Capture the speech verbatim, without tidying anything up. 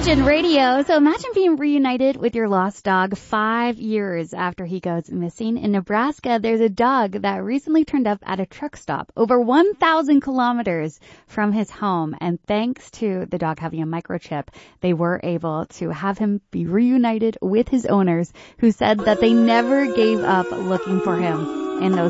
Christian radio. So imagine being reunited with your lost dog five years after he goes missing. In Nebraska, there's a dog that recently turned up at a truck stop over one thousand kilometers from his home. And thanks to the dog having a microchip, they were able to have him be reunited with his owners, who said that they never gave up looking for him in those